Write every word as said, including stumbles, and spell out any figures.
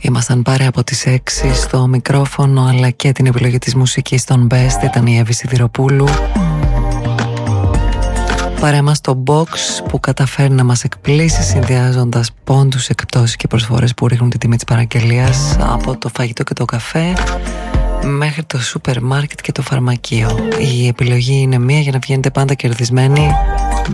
ήμασταν παρέα από τις έξι στο μικρόφωνο, αλλά και την επιλογή της μουσικής των Best ήταν η Εύη Σιδηροπούλου. Παρέα μας στο box που καταφέρει να μας εκπλήσει, συνδυάζοντας πόντους, εκπτώσεις και προσφορές που ρίχνουν τη τιμή της παραγγελίας, από το φαγητό και το καφέ μέχρι το σούπερ μάρκετ και το φαρμακείο. Η επιλογή είναι μία για να βγαίνετε πάντα κερδισμένοι